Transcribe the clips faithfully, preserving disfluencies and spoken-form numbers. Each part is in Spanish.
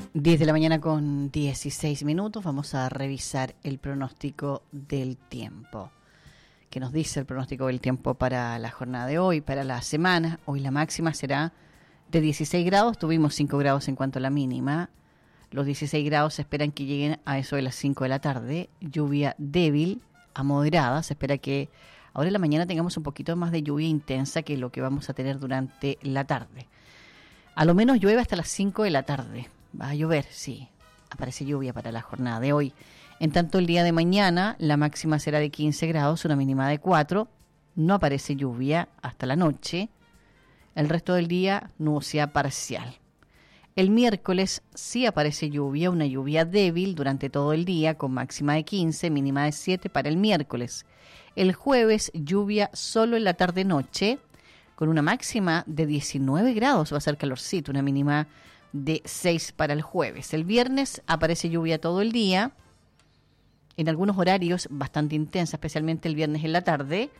diez de la mañana con dieciséis minutos. Vamos a revisar el pronóstico del tiempo. ¿Qué nos dice el pronóstico del tiempo para la jornada de hoy, para la semana? Hoy la máxima será de dieciséis grados. Tuvimos cinco grados en cuanto a la mínima. Los dieciséis grados se esperan que lleguen a eso de las cinco de la tarde. Lluvia débil a moderada. Se espera que ahora en la mañana tengamos un poquito más de lluvia intensa que lo que vamos a tener durante la tarde. A lo menos llueve hasta las cinco de la tarde. Va a llover, sí. Aparece lluvia para la jornada de hoy. En tanto, el día de mañana, la máxima será de quince grados, una mínima de cuatro. No aparece lluvia hasta la noche. El resto del día, nubosidad parcial. El miércoles sí aparece lluvia, una lluvia débil durante todo el día, con máxima de quince, mínima de siete para el miércoles. El jueves, lluvia solo en la tarde-noche, con una máxima de diecinueve grados. Va a ser calorcito, una mínima de seis para el jueves. El viernes aparece lluvia todo el día, en algunos horarios bastante intensa, especialmente el viernes en la tarde,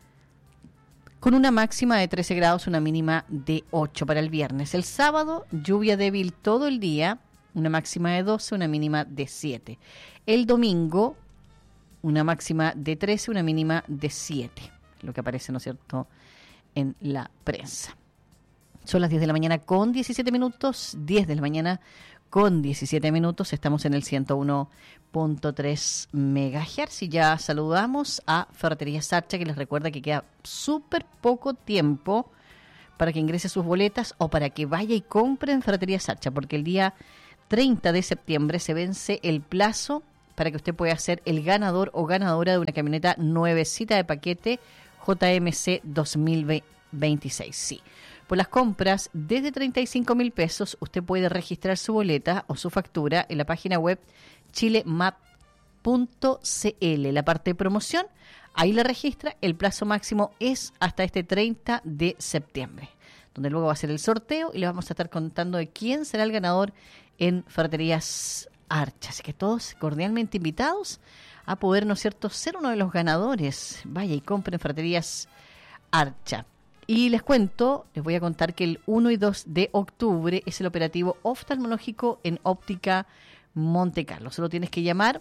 con una máxima de trece grados, una mínima de ocho para el viernes. El sábado, lluvia débil todo el día, una máxima de doce, una mínima de siete. El domingo, una máxima de trece, una mínima de siete, lo que aparece, ¿no es cierto?, en la prensa. Son las diez de la mañana con diecisiete minutos, diez de la mañana con diecisiete minutos, estamos en el ciento uno punto tres megahertz y ya saludamos a Ferretería Sarcha, que les recuerda que queda súper poco tiempo para que ingrese sus boletas o para que vaya y compre en Ferretería Sarcha, porque el día treinta de septiembre se vence el plazo para que usted pueda ser el ganador o ganadora de una camioneta nuevecita de paquete J M C dos mil veintiséis. Sí. Por las compras desde treinta y cinco mil pesos, usted puede registrar su boleta o su factura en la página web chilemap punto c l. La parte de promoción, ahí la registra. El plazo máximo es hasta este treinta de septiembre, donde luego va a ser el sorteo y le vamos a estar contando de quién será el ganador en Ferreterías Archa. Así que todos cordialmente invitados a poder, ¿no es cierto?, ser uno de los ganadores. Vaya y compren en Ferreterías Archa. Y les cuento, les voy a contar que el uno y dos de octubre es el operativo oftalmológico en Óptica Monte Carlo. Solo tienes que llamar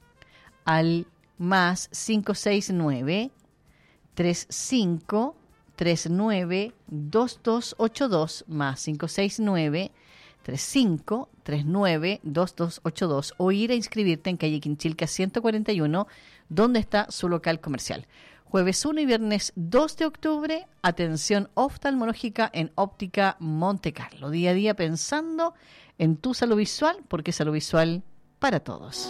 al más cinco seis nueve, tres cinco tres nueve, dos dos ocho dos, más cinco seis nueve, tres cinco tres nueve, dos dos ocho dos, o ir a inscribirte en calle Quinchilca ciento cuarenta y uno, donde está su local comercial. Jueves uno y viernes dos de octubre, atención oftalmológica en Óptica Monte Carlo. Día a día pensando en tu salud visual, porque salud visual para todos.